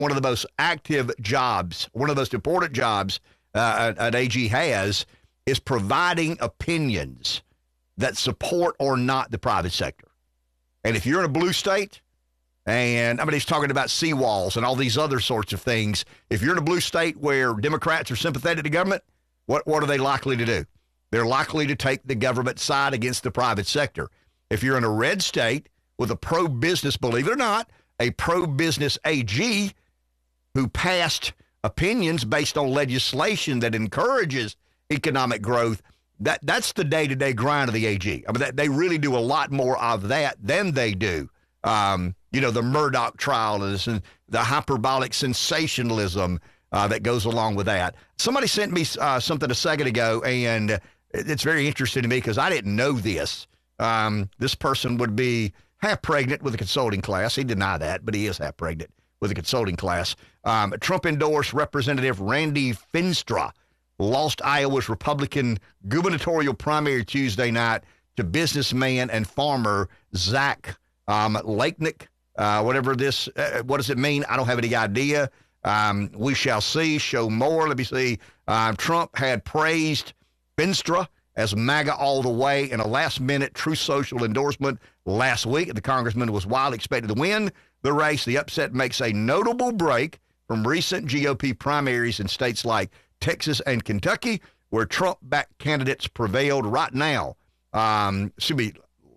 one of the most active jobs, one of the most important jobs an AG has is providing opinions that support or not the private sector. And if you're in a blue state, and I mean, he's talking about seawalls and all these other sorts of things. If you're in a blue state where Democrats are sympathetic to government, what are they likely to do? They're likely to take the government side against the private sector. If you're in a red state with a pro-business, believe it or not, a pro-business AG who passed opinions based on legislation that encourages economic growth, that's the day-to-day grind of the AG. I mean, they really do a lot more of that than they do, the Murdoch trial and the hyperbolic sensationalism that goes along with that. Somebody sent me something a second ago, and it's very interesting to me because I didn't know this. This person would be half pregnant with a consulting class. He denied that, but he is half pregnant with a consulting class. Trump-endorsed Representative Randy Finstra lost Iowa's Republican gubernatorial primary Tuesday night to businessman and farmer Zach Lakenik. Whatever this, what does it mean? I don't have any idea. We shall see. Show more. Let me see. Trump had praised Finstra as MAGA all the way in a last-minute Truth Social endorsement last week. The congressman was widely expected to win the race. The upset makes a notable break from recent GOP primaries in states like Texas and Kentucky, where Trump-backed candidates prevailed. Right now, should be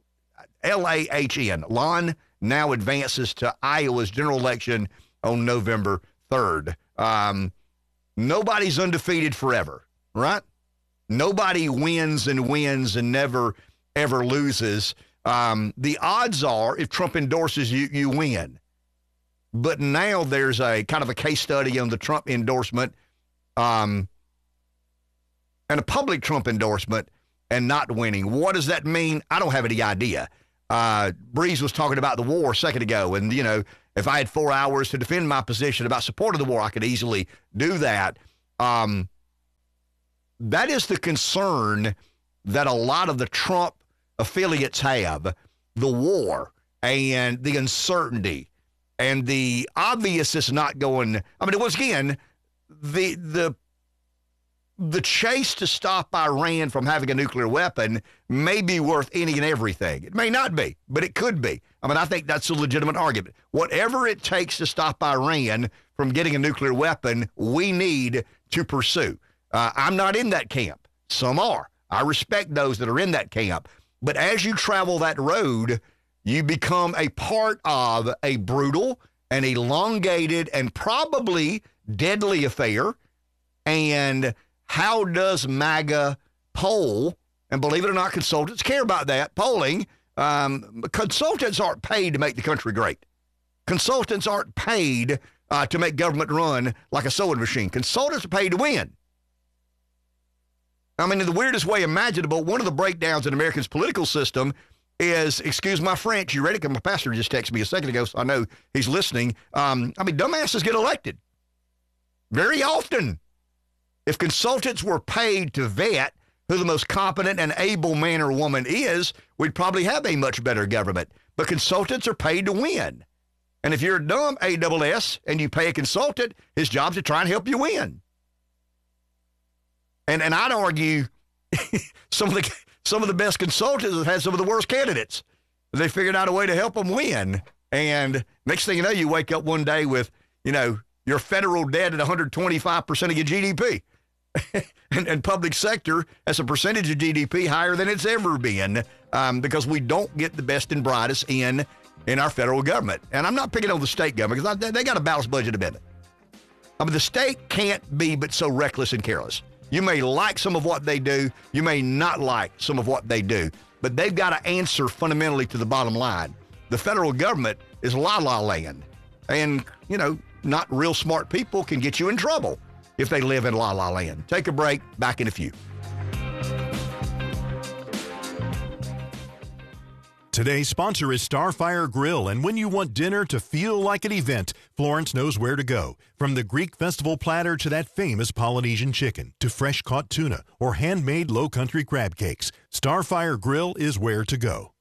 LAHN. Lon now advances to Iowa's general election on November 3rd. Nobody's undefeated forever, right? Nobody wins and never, ever loses. The odds are if Trump endorses you, you win. But now there's a kind of a case study on the Trump endorsement and a public Trump endorsement and not winning. What does that mean? I don't have any idea. Breeze was talking about the war a second ago, and, if I had 4 hours to defend my position about support of the war, I could easily do that. That is the concern that a lot of the Trump affiliates have, the war and the uncertainty and the obvious is not going. I mean, once again, the chase to stop Iran from having a nuclear weapon may be worth any and everything. It may not be, but it could be. I mean, I think that's a legitimate argument. Whatever it takes to stop Iran from getting a nuclear weapon, we need to pursue. I'm not in that camp. Some are. I respect those that are in that camp. But as you travel that road, you become a part of a brutal and elongated and probably deadly affair. And how does MAGA poll, and believe it or not, consultants care about that, polling. Consultants aren't paid to make the country great. Consultants aren't paid to make government run like a sewing machine. Consultants are paid to win. I mean, in the weirdest way imaginable, one of the breakdowns in America's political system is, excuse my French, you ready? Because my pastor just texted me a second ago, so I know he's listening. Dumbasses get elected very often. If consultants were paid to vet who the most competent and able man or woman is, we'd probably have a much better government. But consultants are paid to win. And if you're a dumb ASS and you pay a consultant, his job's to try and help you win. And I'd argue some of the best consultants have had some of the worst candidates. They figured out a way to help them win. And next thing you know, you wake up one day with, your federal debt at 125% of your GDP. and public sector as a percentage of GDP higher than it's ever been because we don't get the best and brightest in our federal government. And I'm not picking on the state government because they got a balanced budget amendment. I mean, the state can't be but so reckless and careless. You may like some of what they do. You may not like some of what they do. But they've got to answer fundamentally to the bottom line. The federal government is la-la land. And, not real smart people can get you in trouble if they live in la-la land. Take a break. Back in a few. Today's sponsor is Starfire Grill, and when you want dinner to feel like an event, Florence knows where to go. From the Greek festival platter to that famous Polynesian chicken, to fresh-caught tuna or handmade low-country crab cakes, Starfire Grill is where to go.